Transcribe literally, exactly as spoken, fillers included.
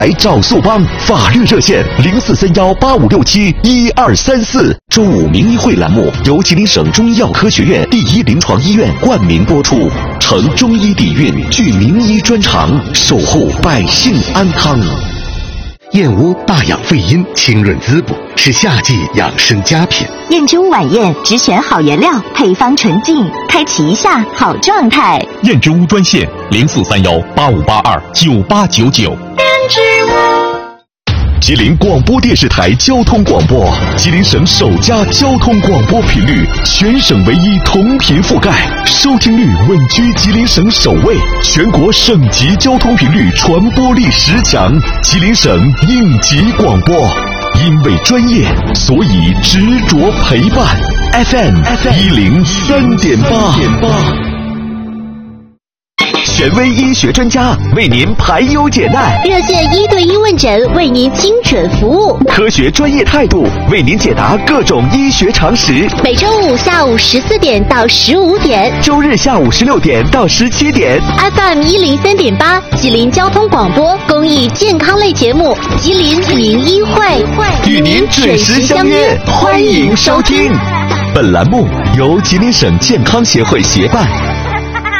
来找速帮，法律热线零四三幺八五六七一二三四。周五名医会栏目由吉林省中医药科学院第一临床医院冠名播出，承中医底蕴，具名医专长，守护百姓安康。 燕窝大养肺阴，清润滋补，是夏季养生佳品。 燕之屋晚宴只选好原料，配方纯净，开启一下好状态。 燕之屋专线零四三幺八五八二九八九九。 燕之屋。 吉林广播电视台交通广播，吉林省首家交通广播频率，全省唯一同频覆盖，收听率稳居吉林省首位，全国省级交通频率传播力十强，吉林省应急广播。因为专业，所以执着陪伴。F M 一零三点八。权威医学专家为您排忧解难， 热线一对一问诊为您精准服务， 科学专业态度为您解答各种医学常识。 每周五下午十四点到十五点， 周日下午十六点到十七点。 F M 一零三点八，吉林交通广播公益健康类节目《吉林名医会》， 与您准时相约，欢迎收听。本栏目由吉林省健康协会协办。